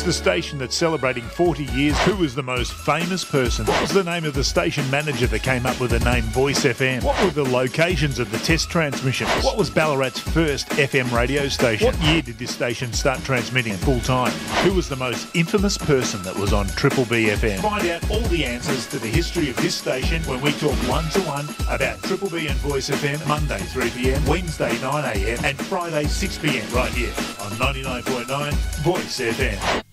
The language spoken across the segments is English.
It's the station that's celebrating 40 years. Who was the most famous person? What was the name of the station manager that came up with the name Voice FM? What were the locations of the test transmission? What was Ballarat's first FM radio station? What year did this station start transmitting full time? Who was the most infamous person that was on Triple B FM? Find out all the answers to the history of this station when we talk one-to-one about Triple B and Voice FM, Monday 3 p.m, Wednesday 9 a.m, and Friday 6 p.m, right here on 99.9 Voice FM.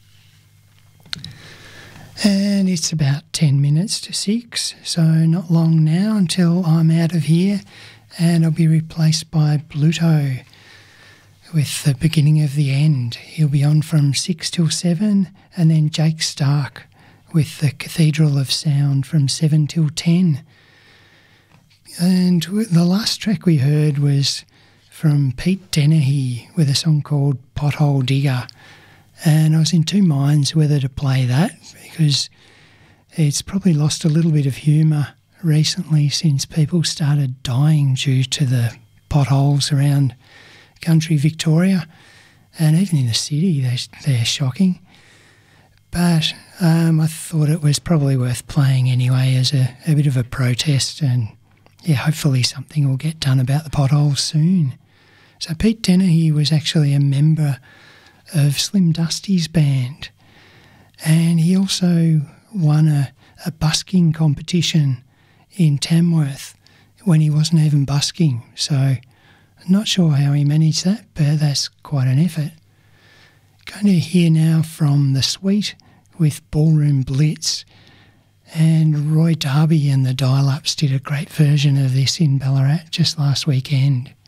And it's about 10 minutes to 6, so not long now until I'm out of here, and I'll be replaced by Bluto with the beginning of the end. He'll be on from 6 till 7, and then Jake Stark with the Cathedral of Sound from 7 till 10. And the last track we heard was from Pete Dennehy with a song called Pothole Digger. And I was in two minds whether to play that because it's probably lost a little bit of humour recently since people started dying due to the potholes around country Victoria, and even in the city they're shocking. But I thought it was probably worth playing anyway as a bit of a protest, and yeah, hopefully something will get done about the potholes soon. So Pete Dennehy was actually a member of Slim Dusty's band, and he also won a busking competition in Tamworth when he wasn't even busking, so I'm not sure how he managed that, but that's quite an effort. Going to hear now from The Sweet with Ballroom Blitz, and Roy Darby and the Dial-Ups did a great version of this in Ballarat just last weekend.